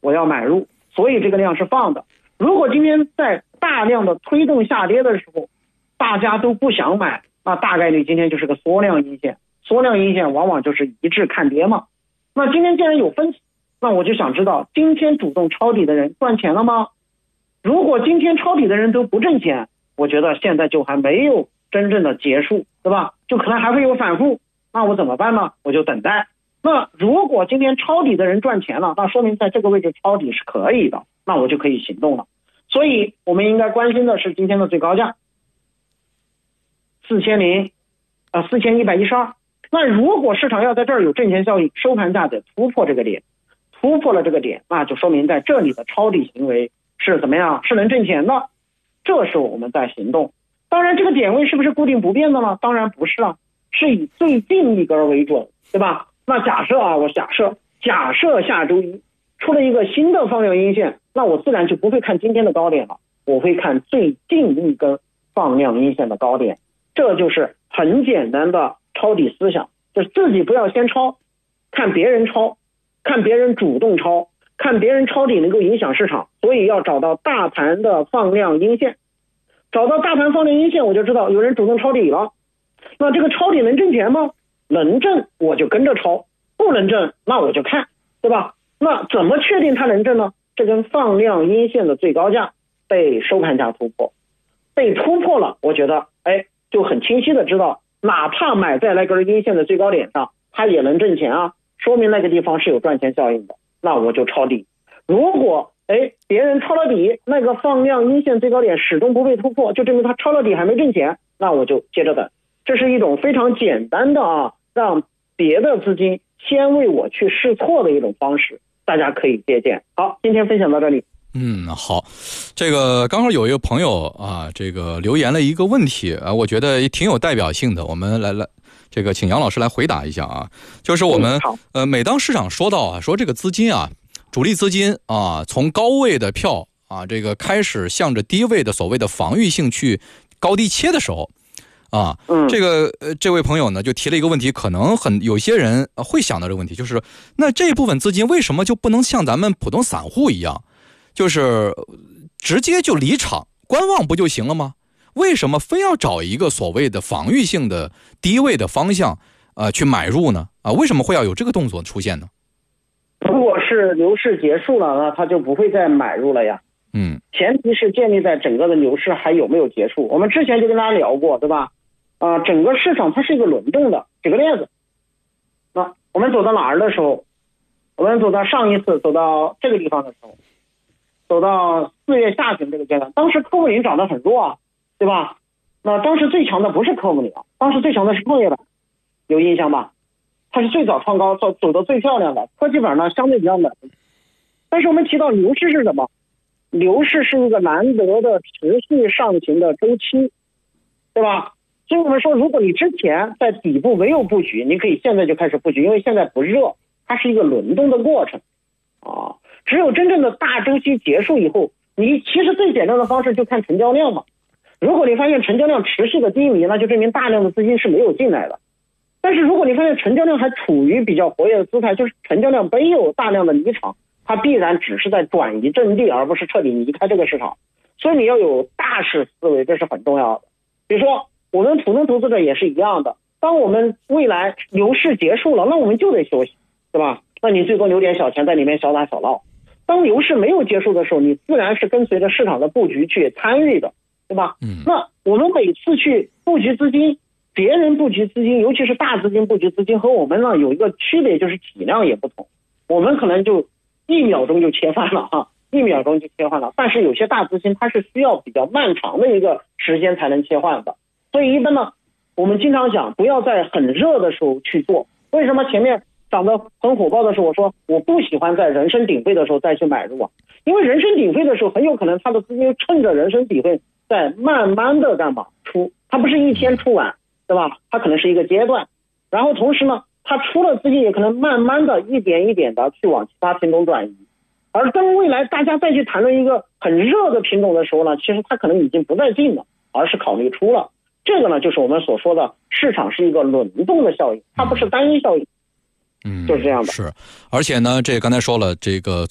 我要买入，所以这个量是放的。如果今天在大量的推动下跌的时候，大家都不想买，那大概率今天就是个缩量阴线，缩量阴线往往就是一致看跌嘛。那今天既然有分歧，那我就想知道今天主动抄底的人赚钱了吗？如果今天抄底的人都不挣钱，我觉得现在就还没有真正的结束，对吧？就可能还会有反复，那我怎么办呢？我就等待。那如果今天抄底的人赚钱了，那说明在这个位置抄底是可以的，那我就可以行动了。所以我们应该关心的是今天的最高价4112。那如果市场要在这儿有挣钱效应，收盘价得突破这个点，突破了这个点，那就说明在这里的抄底行为是怎么样？是能挣钱的。这时候我们再行动。当然这个点位是不是固定不变的呢？当然不是啊，是以最近一根为准，对吧？那假设啊，我假设下周一出了一个新的放量阴线，那我自然就不会看今天的高点了，我会看最近一根放量阴线的高点。这就是很简单的抄底思想，就是自己不要先抄，看别人抄，看别人主动抄，看别人抄底能够影响市场，所以要找到大盘的放量阴线。找到大盘放量阴线，我就知道有人主动抄底了。那这个抄底能挣钱吗？能挣我就跟着抄，不能挣那我就看，对吧？那怎么确定它能挣呢？这根放量阴线的最高价被收盘价突破，被突破了，我觉得就很清晰的知道，哪怕买在那根阴线的最高点上，它也能挣钱啊，说明那个地方是有赚钱效应的，那我就抄底。如果别人抄了底，那个放量阴线最高点始终不被突破，就证明他抄了底还没挣钱，那我就接着等。这是一种非常简单的让别的资金先为我去试错的一种方式，大家可以借鉴。好，今天分享到这里。 好，这个刚好有一个朋友啊，这个留言了一个问题啊，我觉得挺有代表性的，我们来这个请杨老师来回答一下啊。就是我们每当市场说到说这个资金啊，主力资金啊，从高位的票啊，这个开始向着低位的所谓的防御性去高低切的时候啊，这位朋友呢就提了一个问题，可能有些人会想到这个问题，就是那这部分资金为什么就不能像咱们普通散户一样，就是直接就离场观望不就行了吗？为什么非要找一个所谓的防御性的低位的方向去买入呢？为什么会要有这个动作出现呢？ 如果是牛市结束了，那他就不会再买入了呀。前提是建立在整个的牛市还有没有结束。我们之前就跟大家聊过，对吧？整个市场它是一个轮动的。举个例子，那我们走到哪儿的时候，我们走到上一次走到这个地方的时候，走到4月下旬这个阶段，当时科目0涨得很弱啊，对吧？那当时最强的不是科目0，当时最强的是创业板，有印象吧？它是最早创高走得最漂亮的，科技板呢相对比较冷。但是我们提到牛市是什么？牛市是一个难得的持续上行的周期，对吧？所以我们说，如果你之前在底部没有布局，你可以现在就开始布局，因为现在不热，它是一个轮动的过程啊。只有真正的大周期结束以后，你其实最简单的方式就看成交量嘛。如果你发现成交量持续的低迷，那就证明大量的资金是没有进来的。但是如果你发现成交量还处于比较活跃的姿态，就是成交量没有大量的离场，它必然只是在转移阵地，而不是彻底离开这个市场。所以你要有大势思维，这是很重要的。比如说我们普通投资者也是一样的，当我们未来牛市结束了，那我们就得休息，对吧？那你最多留点小钱在里面小打小闹。当牛市没有结束的时候，你自然是跟随着市场的布局去参与的，对吧？那我们每次去布局资金，别人布局资金，尤其是大资金布局资金，和我们呢有一个区别，就是体量也不同。我们可能就1秒钟就切换了1秒钟就切换了，但是有些大资金它是需要比较漫长的一个时间才能切换的。所以一般呢，我们经常讲不要在很热的时候去做。为什么前面涨得很火爆的时候，我说我不喜欢在人声鼎沸的时候再去买入啊？因为人声鼎沸的时候，很有可能他的资金趁着人声鼎沸在慢慢的干嘛出，它不是一天出完，对吧？它可能是一个阶段，然后同时呢，它出了资金也可能慢慢的一点一点的去往其他品种转移。而当未来大家再去谈论一个很热的品种的时候呢，其实它可能已经不再进了，而是考虑出了。这个呢，就是我们所说的市场是一个轮动的效应，它不是单一效应。就是这样的。 是，而且呢，这刚才说了，这个